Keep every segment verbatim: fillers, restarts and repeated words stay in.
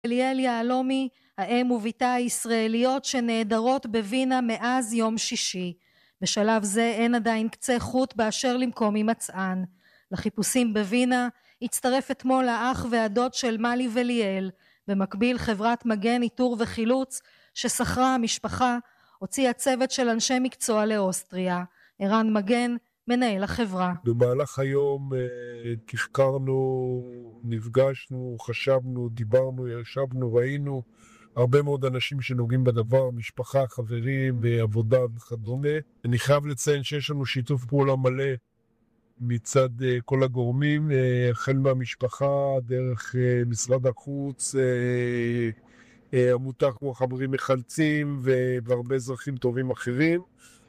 אליאל יהלומי, האם וביתה הישראליות שנעדרות בווינה מאז יום שישי. בשלב זה אין עדיין קצה חוט באשר למקום הימצאן. לחיפושים בווינה הצטרף אתמול האח והדוד של מלי וליאל. במקביל חברת מגן איתור וחילוץ ששכרה המשפחה הוציאה צוות של אנשי מקצוע לאוסטריה. ערן מגן, מנהל החברה. במהלך היום תחקרנו, נפגשנו, חשבנו, דיברנו, ישבנו, ראינו הרבה מאוד אנשים שנוגעים בדבר, משפחה, חברים, בעבודה וכדומה. אני חייב לציין שיש לנו שיתוף פעולה מלא מצד כל הגורמים, החל מהמשפחה, דרך משרד החוץ, עמותה כמו חברים מחלצים והרבה אזרחים טובים אחרים.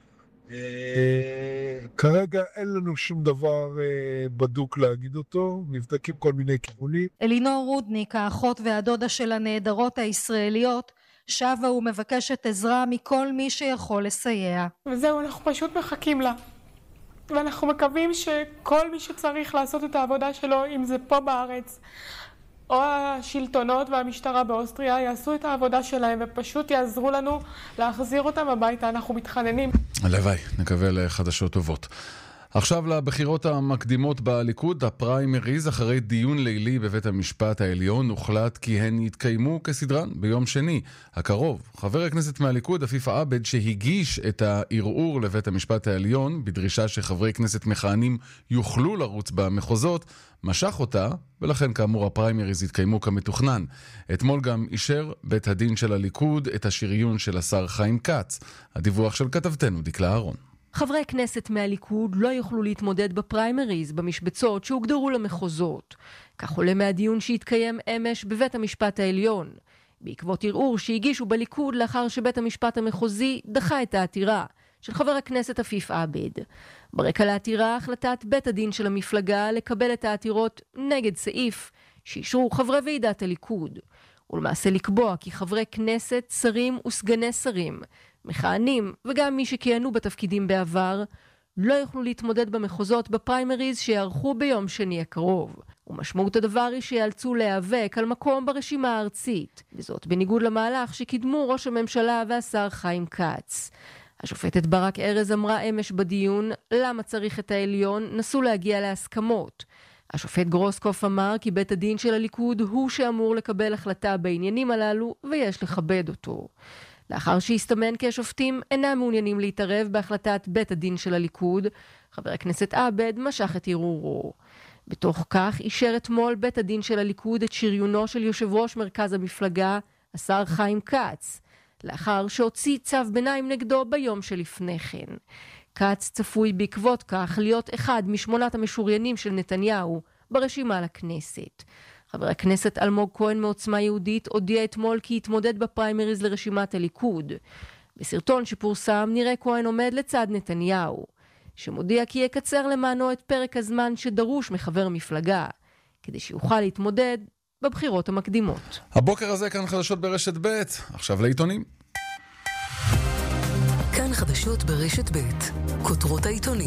כרגע אין לנו שום דבר בדוק להגיד אותו, נבדקים כל מיני כיוונים. אלינור רודניק, האחות והדודה של הנעדרות הישראליות, שבה ומבקשת עזרה מכל מי שיכול לסייע. וזהו, אנחנו פשוט מחכים לה. ואנחנו מקווים שכל מי שצריך לעשות את העבודה שלו, אם זה פה בארץ, או השלטונות והמשטרה באוסטריה, יעשו את העבודה שלהם ופשוט יעזרו לנו להחזיר אותם הביתה. אנחנו מתחננים. הלוואי, נקווה לחדשות טובות. עכשיו לבחירות המקדימות בליכוד, הפריימריז. אחרי דיון לילי בבית המשפט העליון הוחלט כי הן יתקיימו כסדרן ביום שני הקרוב. חבר הכנסת מהליכוד עפיף עבד, שהגיש את הערעור לבית המשפט העליון בדרישה שחברי כנסת מכהנים יוכלו לרוץ במחוזות, משך אותה, ולכן כאמור הפריימריז יתקיימו כמתוכנן. אתמול גם אישר בית הדין של הליכוד את השריון של השר חיים כץ. הדיווח של כתבתנו דקלה אהרון. חברי כנסת מהליכוד לא יוכלו להתמודד בפריימריז במשבצות שהוגדרו למחוזות. כך עולה מהדיון שהתקיים אמש בבית המשפט העליון, בעקבות ערעור שהגישו בליכוד לאחר שבית המשפט המחוזי דחה את העתירה של חבר הכנסת עפיף עבד. ברקע לעתירה החלטת בית הדין של המפלגה לקבל את העתירות נגד סעיף שאישרו חברי ועידת הליכוד, ולמעשה לקבוע כי חברי כנסת, שרים וסגני שרים, מכהנים וגם מי שכיהנו בתפקידים בעבר לא יוכלו להתמודד במחוזות בפריימריז שיערכו ביום שני הקרוב. ומשמעות הדבר היא שיאלצו להיאבק על מקום ברשימה הארצית, וזאת בניגוד למהלך שקידמו ראש הממשלה והשר חיים כץ. השופטת ברק ארז אמרה אמש בדיון למה צריך את העליון, נסו להגיע להסכמות. השופט גרוסקוף אמר כי בית הדין של הליכוד הוא שאמור לקבל החלטה בעניינים הללו ויש לכבד אותו. לאחר שהסתמן כי השופטים אינם מעוניינים להתערב בהחלטת בית הדין של הליכוד, חבר הכנסת עבד משך את ערעורו. בתוך כך אישר אתמול בית הדין של הליכוד את שריונו של יושב ראש מרכז המפלגה, השר חיים כץ, לאחר שהוציא צו ביניים נגדו ביום שלפני כן. כץ צפוי בעקבות כך להיות אחד משמונת המשוריינים של נתניהו ברשימה לכנסת. חבר הכנסת אלמוג כהן מעוצמה יהודית הודיע אתמול כי יתמודד בפריימריז לרשימת הליכוד. בסרטון שפורסם נראה כהן עומד לצד נתניהו, שמודיע כי יקצר למענו את פרק הזמן שדרוש מחבר מפלגה, כדי שיוכל להתמודד בבחירות המקדימות. הבוקר הזה כאן חדשות ברשת ב', עכשיו לעיתונים. כאן חדשות ברשת ב', כותרות העיתונים.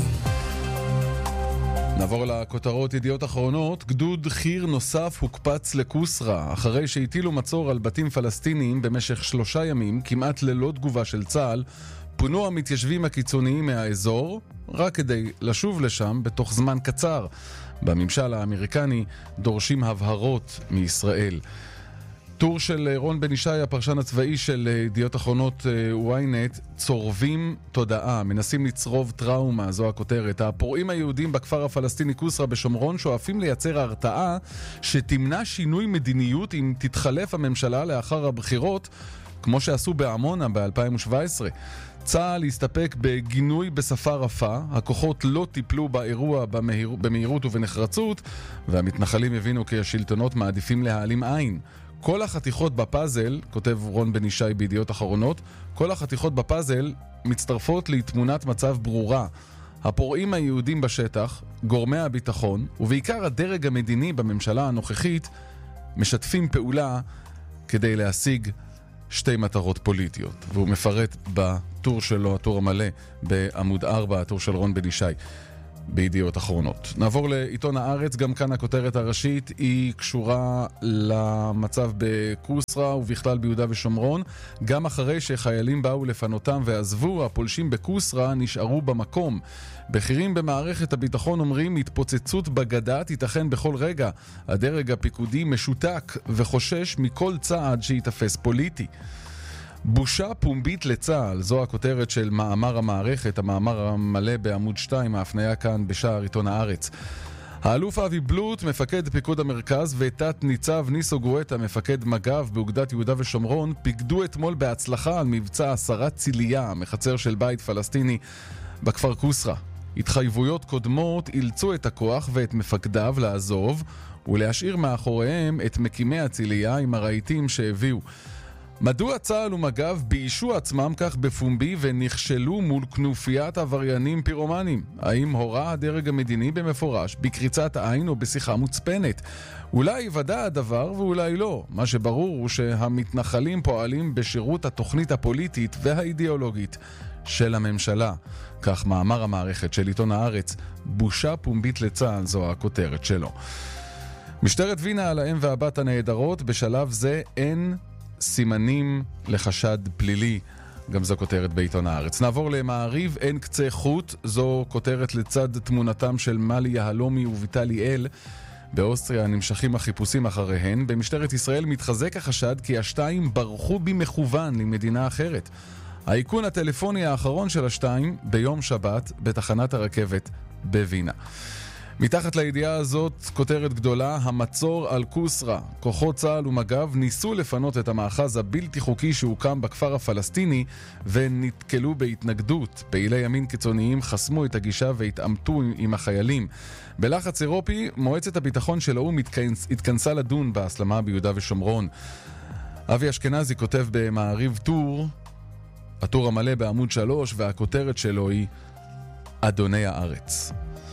נעבור לכותרות ידיעות אחרונות. גדוד חיר נוסף הוקפץ לקוסרה אחרי שהטילו מצור על בתים פלסטיניים במשך שלושה ימים, כמעט ללא תגובה של צה"ל. פונו המתיישבים הקיצוניים מהאזור רק כדי לשוב לשם בתוך זמן קצר. בממשל האמריקני דורשים הבהרות מישראל. טור של רון בן ישי, הפרשן הצבאי של ידיעות אחרונות וויינט, צורבים תודעה, מנסים לצרוב טראומה, זו הכותרת. הפורעים היהודים בכפר הפלסטיני קוסרה בשומרון שואפים לייצר הרתעה שתמנע שינוי מדיניות אם תתחלף הממשלה לאחר הבחירות, כמו שעשו בעמונה ב-אלפיים שבע עשרה. צה"ל הסתפק בגינוי בשפה רפה, הכוחות לא טיפלו באירוע במהיר, במהירות ובנחרצות, והמתנחלים הבינו כי השלטונות מעדיפים להעלים עין. כל החתיכות בפאזל, כותב רון בן ישי בידיעות אחרונות, כל החתיכות בפאזל מצטרפות לתמונת מצב ברורה. הפורעים היהודים בשטח, גורמי הביטחון, ובעיקר הדרג המדיני בממשלה הנוכחית, משתפים פעולה כדי להשיג שתי מטרות פוליטיות. והוא מפרט בטור שלו, הטור המלא, בעמוד ארבע, הטור של רון בן ישי. בידיעות אחרונות. נעבור לעיתון הארץ, גם כאן הכותרת הראשית היא קשורה למצב בקוסרה ובכלל ביהודה ושומרון. גם אחרי שחיילים באו לפנותם ועזבו, הפולשים בקוסרה נשארו במקום. בכירים במערכת הביטחון אומרים התפוצצות בגדה תיתכן בכל רגע. הדרג הפיקודי משותק וחושש מכל צעד שיתפס פוליטי. בושה פומבית לצה"ל, זו הכותרת של מאמר המערכת, המאמר המלא בעמוד שתיים, ההפניה כאן בשער עיתון הארץ. האלוף אבי בלוט, מפקד פיקוד המרכז, ותת ניצב ניסו גואטה, מפקד מג"ב באוגדת יהודה ושומרון, פיקדו אתמול בהצלחה על מבצע עשרת ציליה, מחצר של בית פלסטיני בכפר קוסרה. התחייבויות קודמות אילצו את הכוח ואת מפקדיו לעזוב ולהשאיר מאחוריהם את מקימי הציליה עם הרהיטים שהביאו. מדוע צה"ל ומג"ב ביישו עצמם כך בפומבי ונכשלו מול כנופיית עבריינים פירומנים? האם הורה הדרג המדיני במפורש, בקריצת עין או בשיחה מוצפנת? אולי ודע הדבר ואולי לא. מה שברור הוא שהמתנחלים פועלים בשירות התוכנית הפוליטית והאידיאולוגית של הממשלה. כך מאמר המערכת של עיתון הארץ, בושה פומבית לצה"ל, זו הכותרת שלו. משטרת וינה על האם והבת הנהדרות, בשלב זה אין סימנים לחשד פלילי, גם זו כותרת בעיתון הארץ. נעבור למעריב, אין קצה חוט, זו כותרת לצד תמונתם של מלי יהלומי וביטלי אל. באוסטריה נמשכים החיפושים אחריהן. במשטרת ישראל מתחזק החשד כי השתיים ברחו במכוון למדינה אחרת. האיכון הטלפוני האחרון של השתיים ביום שבת בתחנת הרכבת בווינה. מתחת לידיעה הזאת כותרת גדולה, המצור על קוסרה. כוחות צה"ל ומג"ב ניסו לפנות את המאחז הבלתי חוקי שהוקם בכפר הפלסטיני ונתקלו בהתנגדות. פעילי ימין קיצוניים חסמו את הגישה והתעמתו עם החיילים. בלחץ אירופי, מועצת הביטחון של האו"ם התכנס, התכנסה לדון בהסלמה ביהודה ושומרון. אבי אשכנזי כותב במעריב טור, הטור המלא בעמוד שלוש, והכותרת שלו היא אדוני הארץ.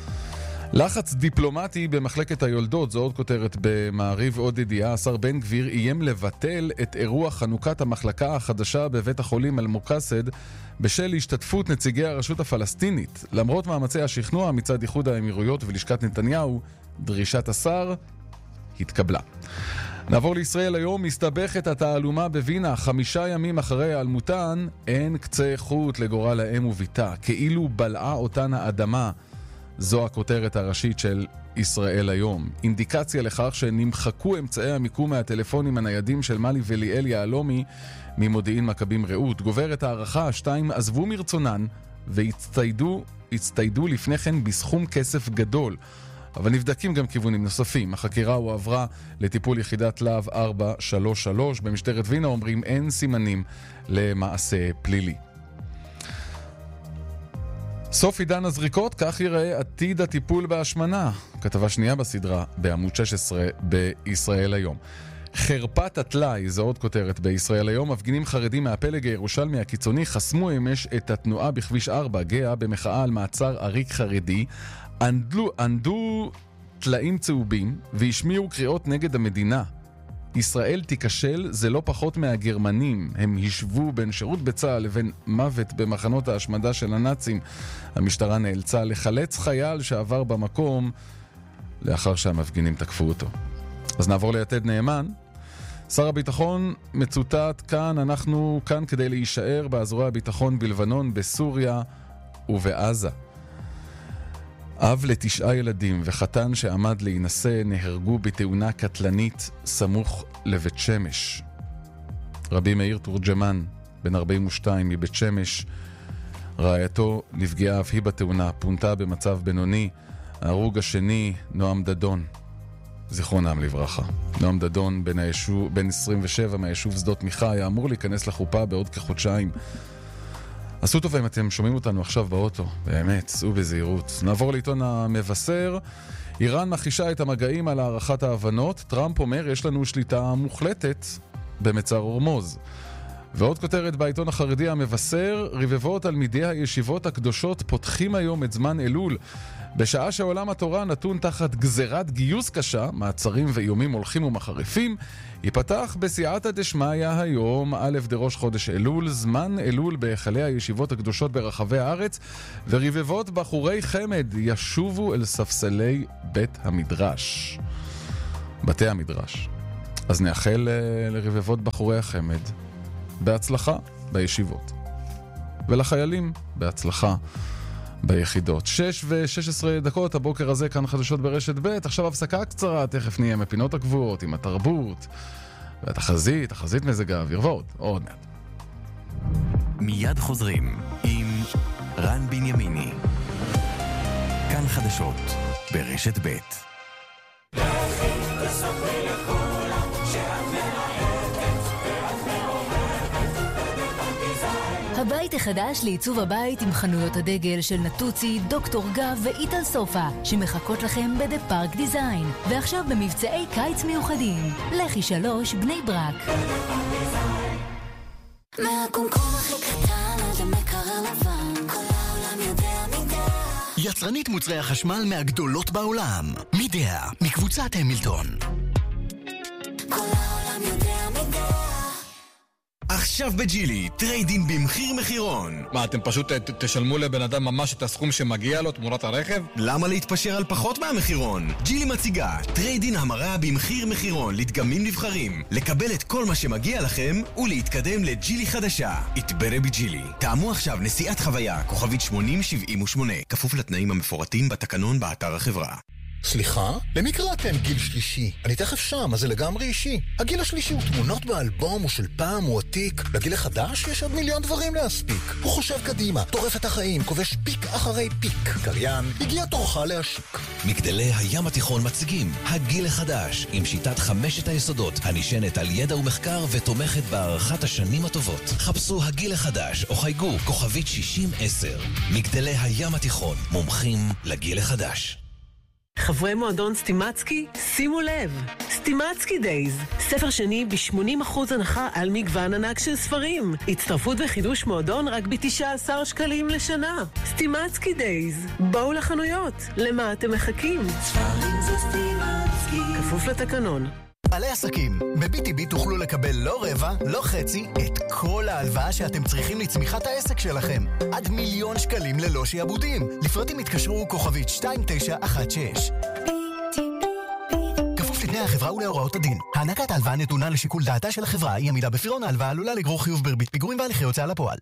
לחץ דיפלומטי במחלקת היולדות, זו עוד כותרת במעריב. עוד ידיעה, השר בן גביר איים לבטל את אירוע חנוכת המחלקה החדשה בבית החולים אל-מוקסד בשל השתתפות נציגי הרשות הפלסטינית. למרות מאמצי השכנוע מצד איחוד האמירויות ולשכת נתניהו, דרישת השר התקבלה. נעבור לישראל היום. מסתבכת התעלומה בווינה. חמישה ימים אחרי העלמותן אין קצה חוט לגורל האם וביתה, כאילו בלעה אותן האדמה. זו הכותרת הראשית של ישראל היום. אינדיקציה לכך שנמחקו אמצעי המיקום מהטלפונים הניידים של מלי וליאל יהלומי ממודיעין מכבים רעות. גוברת הערכה, השתיים עזבו מרצונן והצטיידו הצטיידו לפני כן בסכום כסף גדול. אבל נבדקים גם כיוונים נוספים. החקירה הועברה לטיפול יחידת להב ארבע שלוש שלוש. במשטרת וינה אומרים אין סימנים למעשה פלילי. סוף עידן הזריקות, כך ייראה עתיד הטיפול בהשמנה. כתבה שנייה בסדרה בעמוד שש עשרה בישראל היום. חרפת הטלאי, זו עוד כותרת בישראל היום. מפגינים חרדים מהפלג הירושלמי הקיצוני חסמו אמש את התנועה בכביש ארבע גאה במחאה על מעצר עריק חרדי. ענדלו, ענדו טלאים צהובים והשמיעו קריאות נגד המדינה. ישראל תיכשל, זה לא פחות מהגרמנים. הם השוו בין שירות בצה"ל לבין מוות במחנות ההשמדה של הנאצים. המשטרה נאלצה לחלץ חייל שעבר במקום לאחר שהמפגינים תקפו אותו. אז נעבור ליתד נאמן. שר הביטחון מצוטט כאן, אנחנו כאן כדי להישאר באזורי הביטחון בלבנון, בסוריה ובעזה. אב לתשעה ילדים וחתן שעמד להינשא נהרגו בתאונה קטלנית סמוך לבית שמש. רבי מאיר תורג'מן, בן ארבעים ושתיים מבית שמש, רעייתו נפגעה אף היא בתאונה, פונתה במצב בינוני. ההרוג השני, נועם דדון, זיכרונם לברכה. נועם דדון, בן, היישוב, בן עשרים ושבע מהיישוב שדות מיכה, היה אמור להיכנס לחופה בעוד כחודשיים. עשו טוב אם אתם שומעים אותנו עכשיו באוטו, באמת, סעו בזהירות. נעבור לעיתון המבשר. איראן מכחישה את המגעים על הערכת ההבנות. טראמפ אומר, יש לנו שליטה מוחלטת במצר הורמוז. ועוד כותרת בעיתון החרדי המבשר, רבבות תלמידי הישיבות הקדושות פותחים היום את זמן אלול. בשעה שעולם התורה נתון תחת גזירת גיוס קשה, מעצרים ואיומים הולכים ומחריפים, ייפתח בסייעתא דשמיא היום, א' דראש חודש אלול, זמן אלול בהיכלי הישיבות הקדושות ברחבי הארץ, ורבבות בחורי חמד ישובו אל ספסלי בית המדרש. בתי המדרש. אז נאחל לרבבות בחורי החמד בהצלחה בישיבות. ולחיילים בהצלחה ביחידות. שש ושש עשרה דקות הבוקר הזה, כאן חדשות ברשת ב'. עכשיו הפסקה קצרה, תכף נהיה מפינות הקבועות עם התרבות והתחזית, תחזית מזג האוויר ועוד, עוד מעט. מיד חוזרים עם רן בנימיני. כאן חדשות ברשת ב'. הבית החדש לעיצוב הבית עם חנויות הדגל של נטוצי, דוקטור גב ואיטל סופה שמחכות לכם בדה פארק דיזיין, ועכשיו במבצעי קיץ מיוחדים. לכי שלוש בני ברק. מהקומקום הכי קטן עד המקרר לבן, כל העולם יודע מידע. יצרנית מוצרי החשמל מהגדולות בעולם, מידע, מקבוצת המילטון. כל העולם יודע מידע. עכשיו בג'ילי, טריידין במחיר מחירון. מה, אתם פשוט ת, תשלמו לבן אדם ממש את הסכום שמגיע לו תמורת הרכב? למה להתפשר על פחות מהמחירון? ג'ילי מציגה טריידין המרה במחיר מחירון לדגמים נבחרים, לקבל את כל מה שמגיע לכם ולהתקדם לג'ילי חדשה. התברא בג'ילי. טעמו עכשיו נסיעת חוויה, כוכבית שמונים שבעים ושמונה, כפוף לתנאים המפורטים בתקנון באתר החברה. סליחה? למי קראתם גיל שלישי? אני תכף שם, אז זה לגמרי אישי. הגיל השלישי הוא תמונות באלבום, הוא של פעם, הוא עתיק. לגיל החדש יש עוד מיליון דברים להספיק. הוא חושב קדימה, טורף את החיים, כובש פיק אחרי פיק. קריין, הגיע תורך להשיק. מגדלי הים התיכון מציגים הגיל החדש, עם שיטת חמשת היסודות, הנשענת על ידע ומחקר ותומכת בהערכת השנים הטובות. חפשו הגיל החדש או חייגו כוכבית שישים עשר. מגדלי הים התיכון, מומחים לגיל החדש. חברי מועדון סטימצקי, שימו לב, סטימצקי דייז, ספר שני ב-שמונים אחוז הנחה על מגוון ענק של ספרים. הצטרפות וחידוש מועדון רק ב-תשעה עשר שקלים לשנה. סטימצקי דייז, בואו לחנויות, למה אתם מחכים? ספרים זה סטימצקי. כפוף לתקנון. בעלי עסקים, ב-בי טי בי תוכלו לקבל לא רבע, לא חצי, את כל ההלוואה שאתם צריכים לצמיחת העסק שלכם. עד מיליון שקלים ללא שיעבודים. לפרטים התקשרו כוכבית שתיים תשע אחת שש. כפוף לתנאי החברה ולהוראות הדין. הענקת ההלוואה נתונה לשיקול דעתה של החברה, היא עמידה בפירעון ההלוואה עלולה לגרור חיוב בריבית פיגורים והליכי הוצאה לפועל.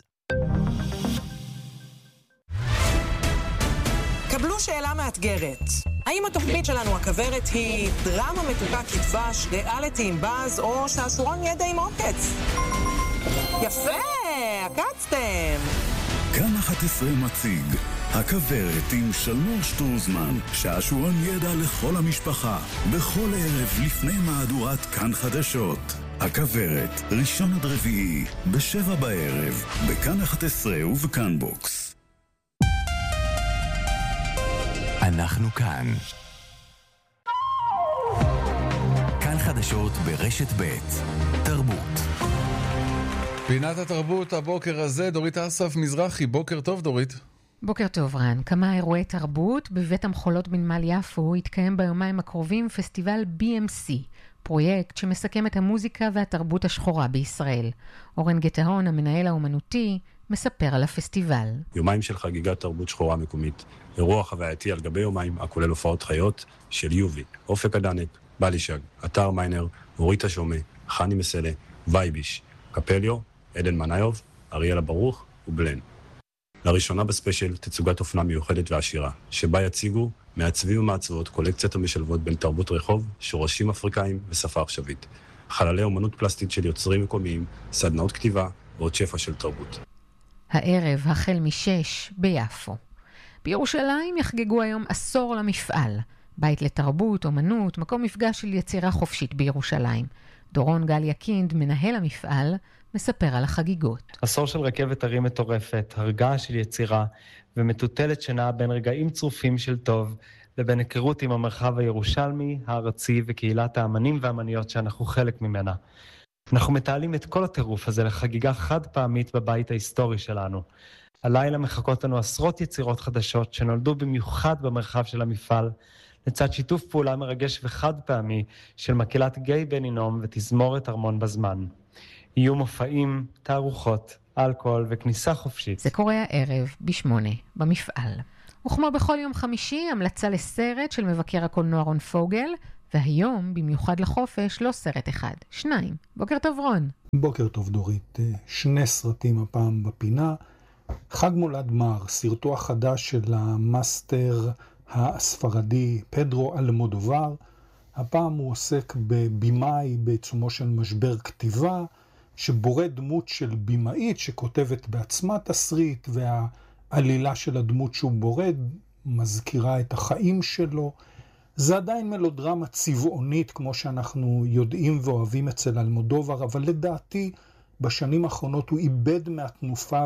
קבלו שאלה מאתגרת. האם התוכנית שלנו הכברת היא דרמה מתוקה כדבש, ריאליטי עם באז, או שעשורון ידע עם עוקץ? יפה, עקצתם. כאן אחת עשרה מציג הכברת עם שלמור שטרוזמן, שעשורון ידע לכל המשפחה, בכל ערב לפני מהדורת כאן חדשות. הכברת, ראשון עד רביעי, בשבע בערב, בכאן אחת עשרה ובכאן בוקס. אנחנו כאן. כאן חדשות ברשת ב' תרבות. פינת התרבות הבוקר הזה, דורית אסף מזרחי. בוקר טוב דורית. בוקר טוב רן. כמה אירועי תרבות. בבית המחולות בנמל יפו יתקיים ביומיים הקרובים פסטיבל בי אם סי, פרויקט שמסכם את המוזיקה והתרבות השחורה בישראל. אורן גטהון, המנהל האומנותי, מספר על הפסטיבל. יומיים של חגיגת תרבות שחורה מקומית. אירוע חווייתי על גבי יומיים הכולל הופעות חיות של יובי, אופק הדנק, בלישג, אתר מיינר, אורית השומע, חני מסלה, וייביש, קפליו, עדן מניוב, אריאלה ברוך ובלן. לראשונה בספיישל תצוגת אופנה מיוחדת ועשירה, שבה יציגו מעצבים ומעצבות קולקציות המשלבות בין תרבות רחוב, שורשים אפריקאים ושפה עכשווית. חללי אומנות פלסטית של יוצרים מקומיים, סדנאות כתיבה ועוד שפע של תרבות. הערב החל משש ביפו. בירושלים יחגגו היום עשור למפעל. בית לתרבות, אומנות, מקום מפגש של יצירה חופשית בירושלים. דורון גל יקינד, מנהל המפעל, מספר על החגיגות. עשור של רכבת הרים מטורפת, הרגעה של יצירה ומטוטלת שנעה בין רגעים צרופים של טוב לבין היכרות עם המרחב הירושלמי, הארצי וקהילת האמנים והאמניות שאנחנו חלק ממנה. אנחנו מתעלים את כל הטירוף הזה לחגיגה חד פעמית בבית ההיסטורי שלנו. הלילה מחכות לנו עשרות יצירות חדשות שנולדו במיוחד במרחב של המפעל, לצד שיתוף פעולה מרגש וחד פעמי של מקהלת גיא בן-הינום ותזמורת ארמון בזמן. יהיו מופעים, תערוכות, אלכוהול וכניסה חופשית. זה קורה הערב בשמונה במפעל. וכמו בכל יום חמישי, המלצה לסרט של מבקר הקולנוע רון פוגל, והיום, במיוחד לחופש, לא סרט אחד, שניים. בוקר טוב רון. בוקר טוב דורית. שני סרטים הפעם בפינה. חג מולד מר, סרטו החדש של המאסטר הספרדי פדרו אלמודובר. הפעם הוא עוסק בבימאי בעיצומו של משבר כתיבה, שבורא דמות של בימאית שכותבת בעצמה תסריט, והעלילה של הדמות שהוא בורא מזכירה את החיים שלו. זה עדיין מלודרמה צבעונית כמו שאנחנו יודעים ואוהבים אצל אלמודובר, אבל לדעתי בשנים האחרונות הוא איבד מהתנופה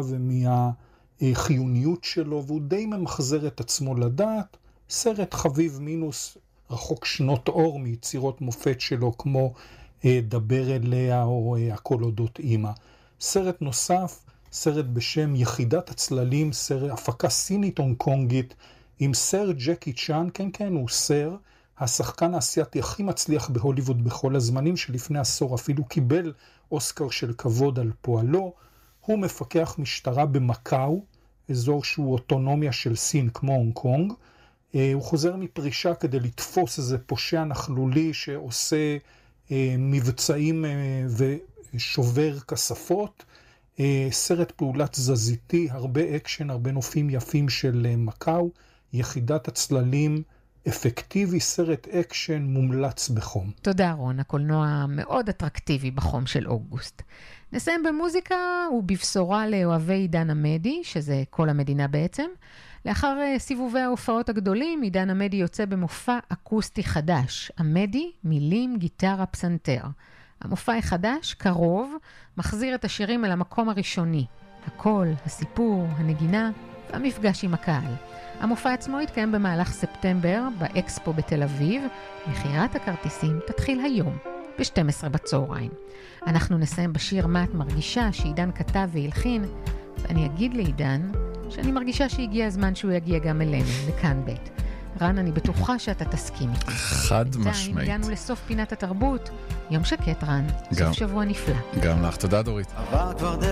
ומהחיוניות שלו, והוא די ממחזר את עצמו לדעת. סרט חביב מינוס, רחוק שנות אור מיצירות מופת שלו כמו דבר אליה או הכל אודות אמא. סרט נוסף, סרט בשם יחידת הצללים, סרט הפקה סינית הונג קונגית עם סר ג'קי צ'אן. כן כן, הוא סר, השחקן האסייתי הכי מצליח בהוליווד בכל הזמנים, שלפני עשור אפילו קיבל אוסקר של כבוד על פועלו. הוא מפקח משטרה במקאו, אזור שהוא אוטונומיה של סין כמו הונג קונג. הוא חוזר מפרישה כדי לתפוס איזה פושע נכלולי שעושה מבצעים ושובר כספות. סרט פעולה תזזיתי, הרבה אקשן, הרבה נופים יפים של מקאו. יחידת הצללים, אפקטיבי, סרט אקשן מומלץ בחום. תודה רון, הקולנוע מאוד אטרקטיבי בחום של אוגוסט. נסיים במוזיקה ובבשורה לאוהבי עידן עמדי, שזה כל המדינה בעצם. לאחר סיבובי ההופעות הגדולים, עידן עמדי יוצא במופע אקוסטי חדש. עמדי, מילים, גיטרה, פסנתר. המופע החדש, קרוב, מחזיר את השירים אל המקום הראשוני. הקול, הסיפור, הנגינה והמפגש עם הקהל. המופע עצמו יתקיים במהלך ספטמבר באקספו בתל אביב. מחירת הכרטיסים תתחיל היום ב-שתים עשרה בצהריים. אנחנו נסיים בשיר מה את מרגישה שעידן כתב והלחין, ואני אגיד לעידן שאני מרגישה שהגיע הזמן שהוא יגיע גם אלינו, לכאן בית. רן, אני בטוחה שאתה תסכים איתי. חד משמעית. הגענו לסוף פינת התרבות. יום שקט רן, סוף שבוע נפלא. גם לך, תודה דורית.